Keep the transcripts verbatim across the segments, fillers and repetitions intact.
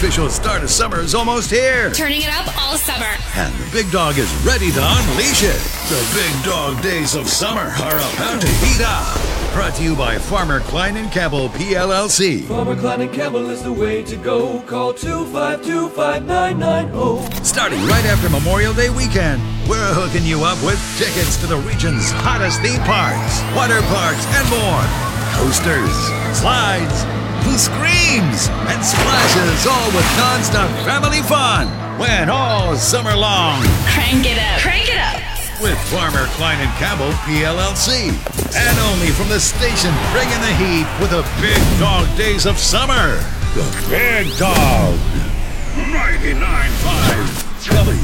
official start of summer is almost here. Turning it up all summer. And the big dog is ready to unleash it. The big dog days of summer are about to heat up. Brought to you by Farmer Klein and Campbell, P L L C. Farmer Klein and Campbell is the way to go. Call two five two, five nine nine zero. Starting right after Memorial Day weekend, we're hooking you up with tickets to the region's hottest theme parks, water parks, and more. Coasters, slides, screams, and splashes, all with non-stop family fun. When all summer long. Crank it up. Crank it up. With Farmer Klein and Campbell, P L L C. And only from the station bringing the heat with the big dog days of summer. The Big Dog. ninety-nine point five W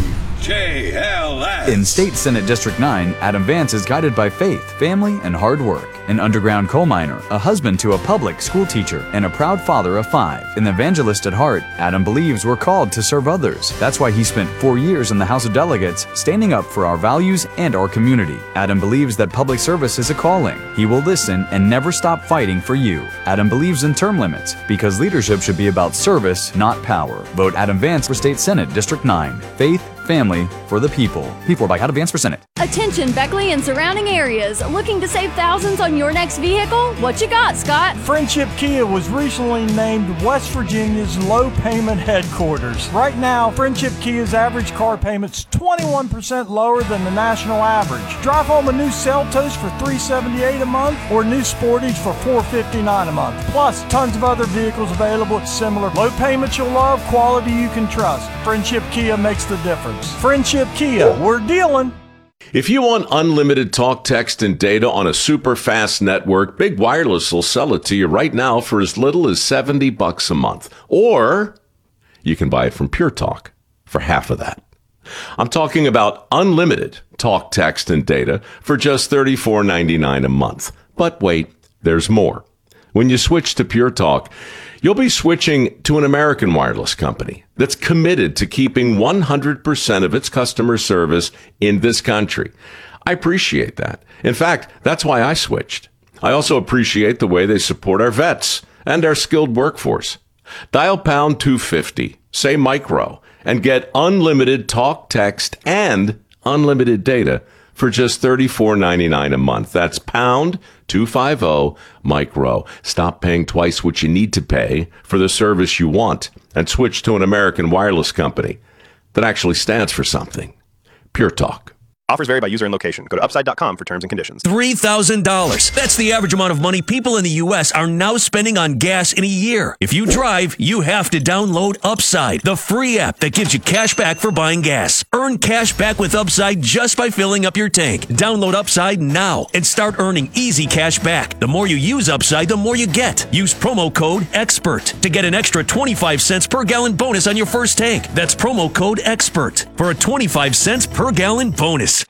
J L S. In State Senate District nine, Adam Vance is guided by faith, family, and hard work. An underground coal miner, a husband to a public school teacher, and a proud father of five. An evangelist at heart, Adam believes we're called to serve others. That's why he spent four years in the House of Delegates, standing up for our values and our community. Adam believes that public service is a calling. He will listen and never stop fighting for you. Adam believes in term limits, because leadership should be about service, not power. Vote Adam Vance for State Senate District nine. Faith, family, for the people. P four by Adam Vance for Senate. Attention Beckley and surrounding areas. Looking to save thousands on your next vehicle? What you got, Scott? Friendship Kia was recently named West Virginia's low payment headquarters. Right now, Friendship Kia's average car payment's twenty-one percent lower than the national average. Drive home a new Seltos for three hundred seventy-eight dollars a month or new Sportage for four hundred fifty-nine dollars a month. Plus, tons of other vehicles available at similar low payments you'll love, quality you can trust. Friendship Kia makes the difference. Friendship Kia, we're dealing. If you want unlimited talk, text, and data on a super fast network, Big Wireless will sell it to you right now for as little as seventy bucks a month. Or you can buy it from Pure Talk for half of that. I'm talking about unlimited talk, text, and data for just thirty-four ninety-nine a month. But wait, there's more. When you switch to Pure Talk, you'll be switching to an American wireless company that's committed to keeping one hundred percent of its customer service in this country. I appreciate that. In fact, that's why I switched. I also appreciate the way they support our vets and our skilled workforce. Dial pound two fifty, say micro, and get unlimited talk, text, and unlimited data for just thirty-four ninety-nine a month. That's pound two fifty micro. Stop paying twice what you need to pay for the service you want and switch to an American wireless company that actually stands for something. Pure Talk. Offers vary by user and location. Go to upside dot com for terms and conditions. three thousand dollars. That's the average amount of money people in the U S are now spending on gas in a year. If you drive, you have to download Upside, the free app that gives you cash back for buying gas. Earn cash back with Upside just by filling up your tank. Download Upside now and start earning easy cash back. The more you use Upside, the more you get. Use promo code EXPERT to get an extra twenty-five cents per gallon bonus on your first tank. That's promo code EXPERT for a twenty-five cents per gallon bonus.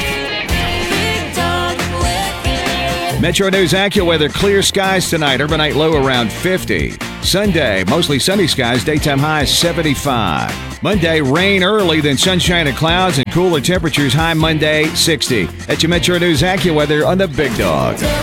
Metro News AccuWeather, clear skies tonight. Overnight low around fifty. Sunday, mostly sunny skies. Daytime high seventy-five. Monday, rain early, then sunshine and clouds and cooler temperatures. High Monday, sixty. That's your Metro News AccuWeather on the Big Dog.